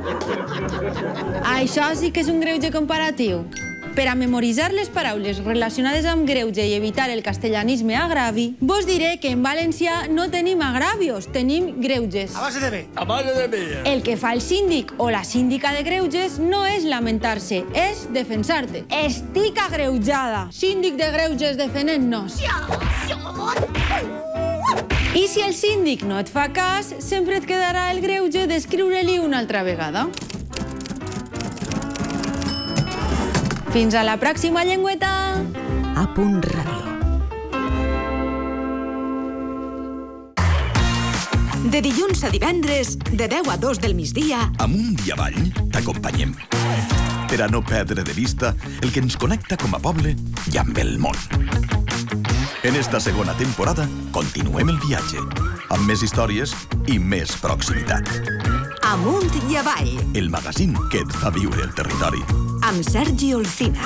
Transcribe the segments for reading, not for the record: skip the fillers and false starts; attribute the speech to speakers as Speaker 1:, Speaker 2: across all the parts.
Speaker 1: Això sí que és un greuge comparatiu. Per a memoritzar les paraules relacionades amb greuge i evitar el castellanisme agravi, vos diré que en valencià no tenim agravios, tenim greuges.
Speaker 2: A base de B. A base de B.
Speaker 1: El que fa el síndic o la síndica de greuges no és lamentar-se, és defensar-te. Estic agreujada. Síndic de greuges defendent-nos. I si el síndic no et fa cas, sempre et quedarà el greuge d'escriure-li una altra vegada. Fins a la pròxima llengüeta!
Speaker 3: A Punt Ràdio. De dilluns a divendres, de 10 a 2 del migdia...
Speaker 4: Amunt i avall t'acompanyem. Per a no perdre de vista el que ens connecta com a poble i amb el món. En esta segona temporada continuem el viatge, amb més històries i més proximitat.
Speaker 3: Amunt i avall.
Speaker 4: El magazín que et fa viure el territori.
Speaker 3: Amb Sergi Olcina.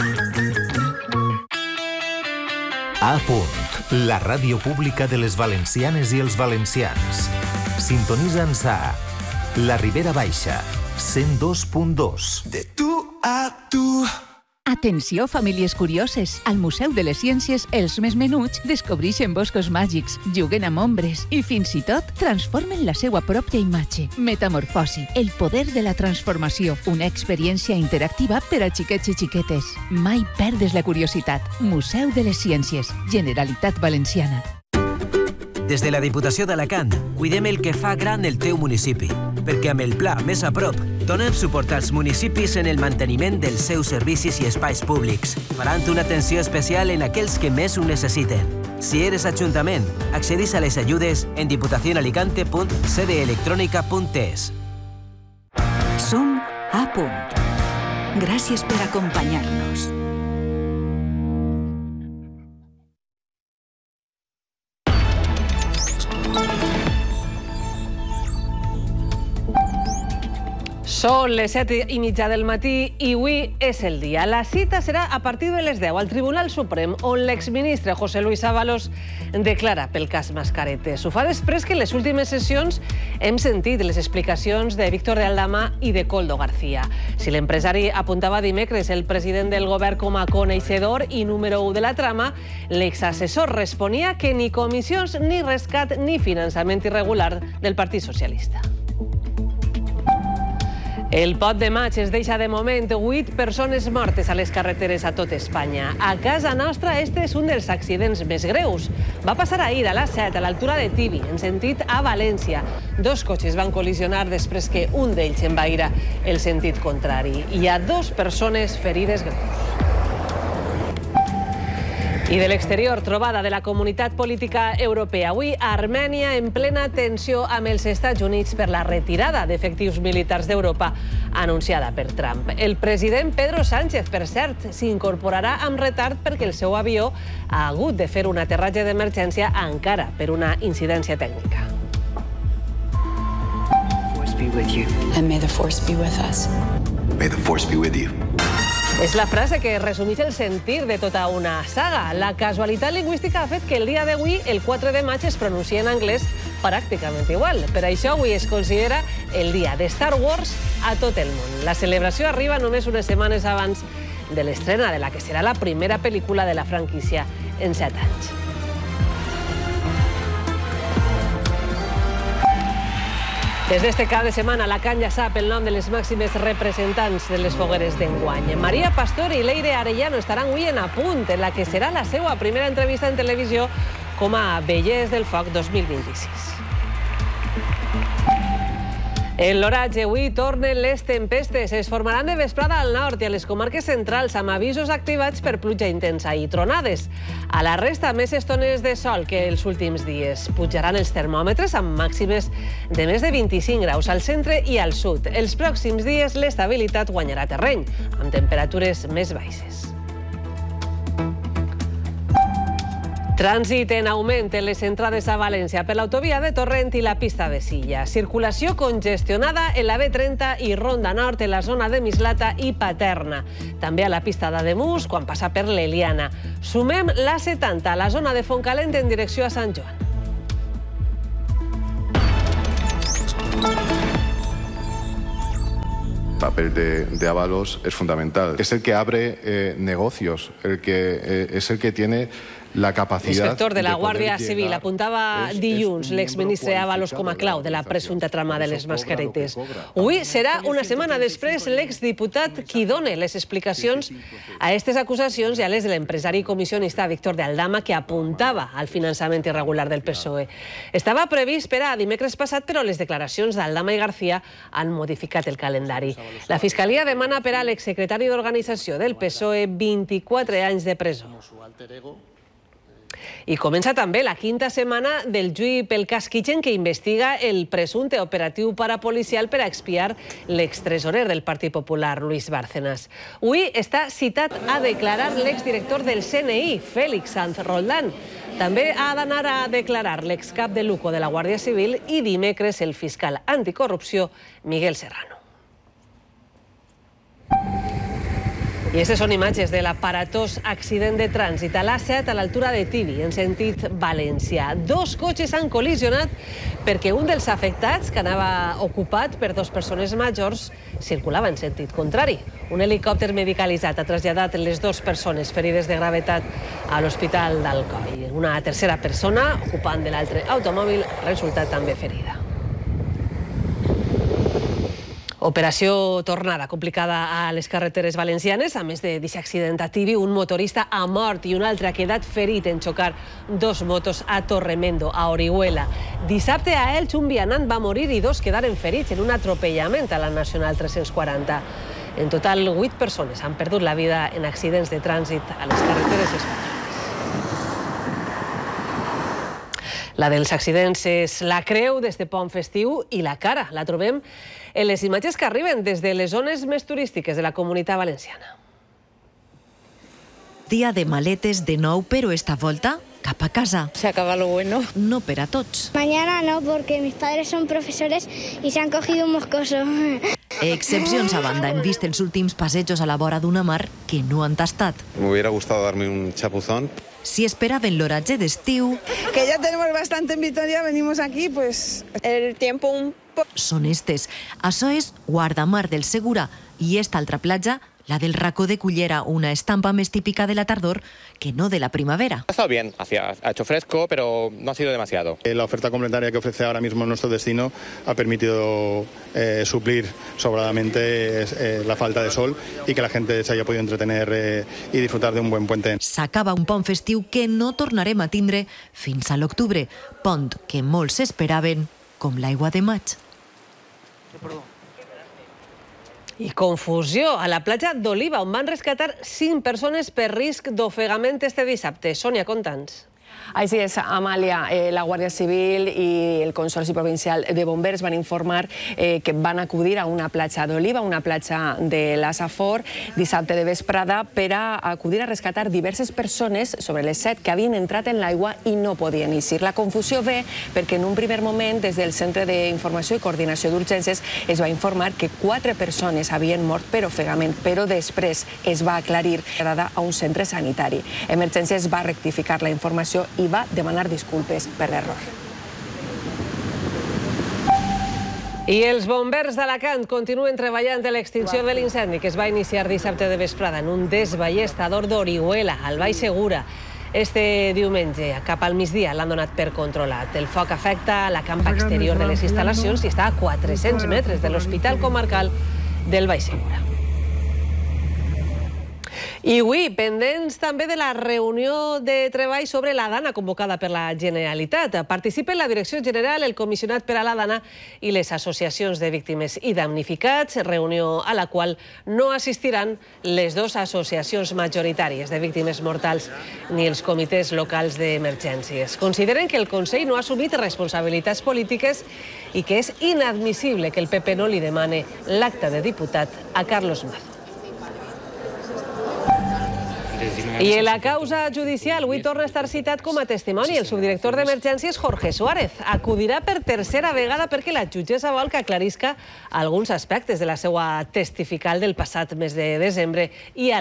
Speaker 5: A Punt, la ràdio pública de les valencianes i els valencians. Sintonitza'ns a La Ribera Baixa, 102.2.
Speaker 4: De tu a tu.
Speaker 6: Atenció, famílies curioses! Al Museu de les Ciències, els més menuts descobreixen boscos màgics, juguen amb ombres i, fins i tot, transformen la seva pròpia imatge. Metamorfosi, el poder de la transformació. Una experiència interactiva per a xiquets i xiquetes. Mai perdes la curiositat. Museu de les Ciències, Generalitat Valenciana.
Speaker 7: Des de la Diputació d'Alacant, cuidem el que fa gran el teu municipi, perquè amb el Pla Més a Prop donem suport als municipis en el manteniment dels seus servicis i espais públics, farant una atenció especial en aquells que més ho necessiten. Si eres ajuntament, accedís a les ajudes en diputacionalicante.cdeelectronica.es.
Speaker 3: Som a Punt. Gràcies per acompanyar-nos.
Speaker 8: Són les 7:30 del matí i avui és el dia. La cita serà a partir de les 10 al Tribunal Suprem, on l'exministre José Luis Ábalos declara pel cas Mascaretes. Ho fa després que en les últimes sessions hem sentit les explicacions de Víctor de Aldama i de Koldo García. Si l'empresari apuntava dimecres el president del govern com a coneixedor i número 1 de la trama, l'exassessor responia que ni comissions, ni rescat, ni finançament irregular del Partit Socialista. El pot de maig es deixa de moment 8 persones mortes a les carreteres a tot Espanya. A casa nostra, este és un dels accidents més greus. Va passar ahir a la 7, a l'altura de Tibi, en sentit a València. 2 cotxes van col·lisionar després que un d'ells envaïra el sentit contrari. Hi ha 2 persones ferides greus. I de l'exterior, trobada de la Comunitat Política Europea. Avui, Armènia en plena tensió amb els Estats Units per la retirada d'efectius militars d'Europa anunciada per Trump. El president Pedro Sánchez, per cert, s'incorporarà amb retard perquè el seu avió ha hagut de fer un aterratge d'emergència encara per una incidència tècnica.
Speaker 9: Force be with you. And may the force be with us.
Speaker 10: May the force be with you.
Speaker 8: És la frase que resumeix el sentir de tota una saga. La casualitat lingüística ha fet que el dia d'avui, el 4 de maig, es pronunciï en anglès pràcticament igual. Per això avui es considera el dia de Star Wars a tot el món. La celebració arriba només unes setmanes abans de l'estrena de la que serà la primera pel·lícula de la franquícia en 7 anys. Des d'este cap de setmana, Alacant ja sap el nom de les màximes representants de les fogueres d'enguany. Maria Pastor i Leire Arellano estaran avui en A Punt, en la que serà la seva primera entrevista en televisió com a Vellers del Foc 2026. En l'oratge avui tornen les tempestes. Es formaran de vesprada al nord i a les comarques centrals amb avisos activats per pluja intensa i tronades. A la resta, més estones de sol que els últims dies. Pujaran els termòmetres amb màximes de més de 25 graus al centre i al sud. Els pròxims dies l'estabilitat guanyarà terreny, amb temperatures més baixes. Trànsit en augment en les entrades a València per l'autovia de Torrent i la pista de Silla. Circulació congestionada en la B30 i Ronda Nord en la zona de Mislata i Paterna. També a la pista d'Ademús quan passa per l'Eliana. Sumem la 70 a la zona de Fontcalent en direcció a Sant Joan.
Speaker 2: papel de Ábalos es fundamental. Es el que abre negocios, es el que tiene la capacitat...
Speaker 8: L'inspector de la Guàrdia Civil apuntava dilluns l'exministre Ábalos com a clau de la presumpta trama de les mascaretes. Avui serà una setmana després l'exdiputat qui dona les explicacions a aquestes acusacions i a les de l'empresari comissionista Víctor de Aldama, que apuntava al finançament irregular del PSOE. Estava previst per a dimecres passat, però les declaracions d'Aldama i García han modificat el calendari. La Fiscalia demana per a l'exsecretari d'Organització del PSOE 24 anys de presó. I comença també la quinta setmana del juí pel cas Kitchen, que investiga el presumpte operatiu parapolicial per a expiar l'extresorer del Partit Popular, Luis Bárcenas. Avui està citat a declarar l'exdirector del CNI, Félix Sanz Roldán. També ha d'anar a declarar l'excap de Luco de la Guàrdia Civil i dimecres el fiscal anticorrupció, Miguel Serrano. I aquestes són imatges de l'aparatós accident de trànsit a l'A7 a l'altura de Tibi, en sentit valencià. Dos cotxes han col·lisionat perquè un dels afectats, que anava ocupat per dues persones majors, circulava en sentit contrari. Un helicòpter medicalitzat ha traslladat les dues persones ferides de gravetat a l'Hospital d'Alcoi. Una tercera persona, ocupant de l'altre automòbil, ha resultat també ferida. Operació tornada complicada a les carreteres valencianes. A més d'aquest accident a Tibi, un motorista ha mort i un altre ha quedat ferit en xocar dos motos a Torremendo, a Orihuela. Dissabte a Elx un vianant va morir i dos quedaren ferits en un atropellament a la Nacional 340. En total, 8 persones han perdut la vida en accidents de trànsit a les carreteres espanyoles. La dels accidents és la creu d'este pont festiu i la cara la trobem en les imatges que arriben des de les zones més turístiques de la Comunitat Valenciana.
Speaker 11: Dia de maletes de nou, però esta volta cap a casa.
Speaker 12: Se acaba lo bueno.
Speaker 11: No per a tots.
Speaker 13: Mañana no, porque mis padres son profesores y se han cogido un moscoso.
Speaker 11: Excepcions a banda, hem vist els últims passejos a la vora d'una mar que no han tastat.
Speaker 14: Me hubiera gustado darme un chapuzón.
Speaker 11: Si esperaven l'oratge d'estiu...
Speaker 15: Que ya tenemos bastante en Vitoria, venimos aquí, pues el tiempo un poco...
Speaker 11: Són estes. Això és Guardamar del Segura i esta altra platja, la del Racó de Cullera, una estampa més típica de la tardor que no de la primavera.
Speaker 16: Ha estado bien, ha hecho fresco, pero no ha sido demasiado.
Speaker 17: La oferta complementaria que ofrece ahora mismo nuestro destino ha permitido suplir sobradamente la falta de sol y que la gente se haya podido entretener y disfrutar de un buen puente.
Speaker 11: S'acaba un pont festiu que no tornarem a tindre fins a l'octubre, pont que molts esperaven com l'aigua de maig.
Speaker 8: I confusió a la platja d'Oliva, on van rescatar 5 persones per risc d'ofegament este dissabte. Sònia, conta'ns.
Speaker 18: Així és, Amàlia, la Guàrdia Civil i el Consorci Provincial de Bombers van informar que van acudir a una platja d'Oliva, una platja de la Safor, dissabte de vesprada, per a acudir a rescatar diverses persones sobre les 7 que havien entrat en l'aigua i no podien eixir. La confusió ve perquè en un primer moment, des del Centre d'Informació i Coordinació d'Urgències, es va informar que 4 persones havien mort per ofegament, però després es va aclarir a un centre sanitari. Emergències va rectificar la informació i va demanar disculpes per l'error.
Speaker 8: I els bombers d'Alacant continuen treballant en l'extinció de l'incendi que es va iniciar dissabte de vesprada en un desballestador d'Orihuela, al Baix Segura. Este diumenge, cap al migdia, l'han donat per controlat. El foc afecta la campa exterior de les instal·lacions i està a 400 metres de l'Hospital Comarcal del Baix Segura. I avui, pendents també de la reunió de treball sobre la dana convocada per la Generalitat. Participen la Direcció General, el Comissionat per a la Dana i les associacions de víctimes i damnificats, reunió a la qual no assistiran les dues associacions majoritàries de víctimes mortals ni els comitès locals d'emergències. Consideren que el Consell no ha assumit responsabilitats polítiques i que és inadmissible que el PP no li demane l'acta de diputat a Carlos Mazo. I en la causa judicial avui torna a estar citat com a testimoni el subdirector d'Emergències Jorge Suárez. Acudirà per tercera vegada perquè la jutgessa vol que aclarisca alguns aspectes de la seva testifical del passat mes de desembre i